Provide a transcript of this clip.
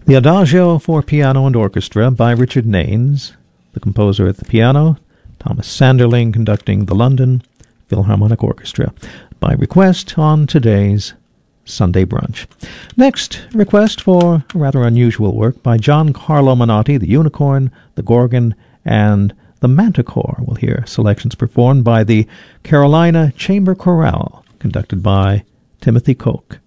The Adagio for Piano and Orchestra by Richard Naines, the composer at the piano, Thomas Sanderling conducting the London Philharmonic Orchestra, by request on today's Sunday Brunch. Next, request for a rather unusual work by John Carlo Menotti, the Unicorn, the Gorgon, and the Manticore. We'll hear selections performed by the Carolina Chamber Chorale, conducted by Timothy Koch.